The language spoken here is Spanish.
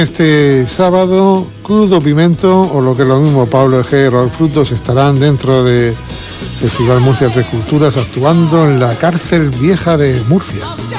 Este sábado, Crudo Pimento, o lo que es lo mismo, Pablo Ege y Raúl Frutos estarán dentro de Festival Murcia Tres Culturas actuando en la Cárcel Vieja de Murcia.